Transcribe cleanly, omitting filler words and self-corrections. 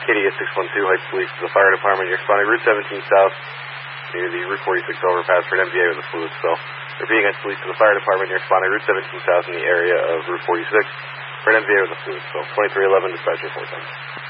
KDS 612, Heights Police to the fire department. You're responding Route 17 South near the Route 46 overpass for an MVA with a fluid spill. Repeating, Heights Police to the fire department. You're responding Route 17 South in the area of Route 46 for an MVA with a fluid spill. 2311, dispatch report time.